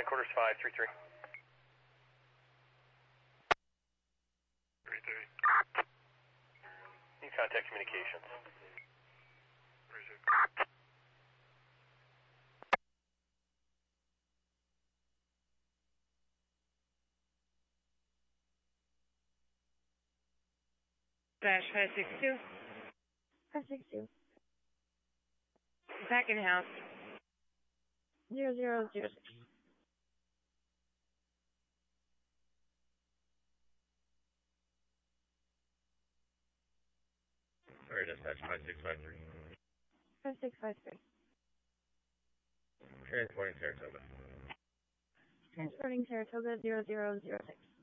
headquarters 533. 33. Need contact communications. Dash 562. 562. Back in house. 0006. Sorry, dispatch 5653. 5653. Transporting Saratoga. Transporting Saratoga 0006.